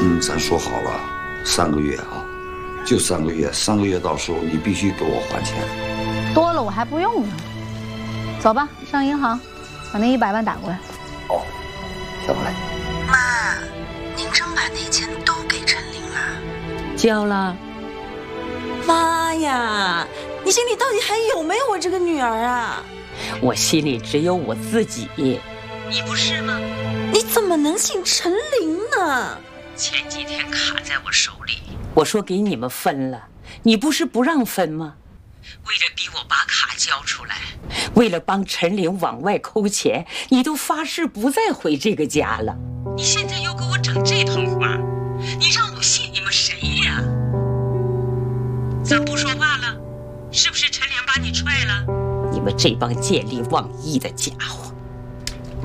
咱说好了，3个月啊，就3个月，3个月到时候你必须给我还钱。 多了我还不用呢。走吧，上银行，把那100万打过来。 哦，行嘞。 妈，您真把那钱都给陈琳了？ 交了。 妈呀，你心里到底还有没有我这个女儿啊？ 我心里只有我自己，你不是吗？ 你怎么能信陈琳呢？ 前几天卡在我手里，我说给你们分了，你不是不让分吗？为了逼我把卡交出来，为了帮陈琳往外抠钱，你都发誓不再回这个家了。你现在又给我整这套话，你让我信你们谁呀？咱不说话了，是不是陈琳把你踹了？你们这帮见利忘义的家伙！